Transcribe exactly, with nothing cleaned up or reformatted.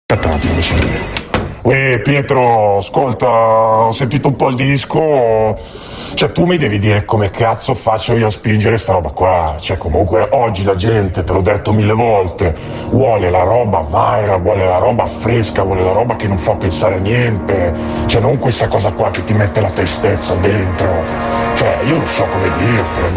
Aspetta un attimo, mi sento. Uè Pietro, ascolta, ho sentito un po' il disco, cioè tu mi devi dire come cazzo faccio io a spingere sta roba qua, cioè comunque oggi la gente, te l'ho detto mille volte, vuole la roba viral, vuole la roba fresca, vuole la roba che non fa pensare a niente, cioè non questa cosa qua che ti mette la tristezza dentro, cioè io non so come dirtelo,